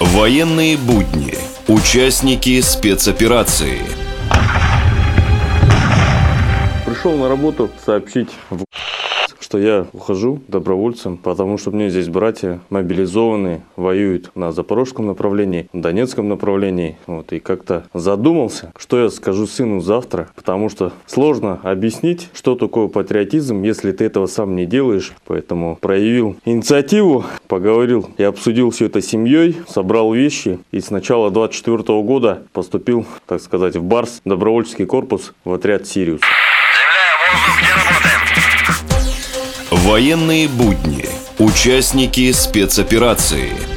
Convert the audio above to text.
Военные будни. Участники спецоперации. Пришел на работу сообщить, что я ухожу добровольцем, потому что у меня здесь братья мобилизованные, воюют на запорожском направлении, на донецком направлении. И как-то задумался, что я скажу сыну завтра, потому что сложно объяснить, что такое патриотизм, если ты этого сам не делаешь. Поэтому проявил инициативу, поговорил и обсудил все это с семьей, собрал вещи и с начала 2024 года поступил, так сказать, в БАРС, добровольческий корпус, в отряд «Сириус». Военные будни. Участники спецоперации.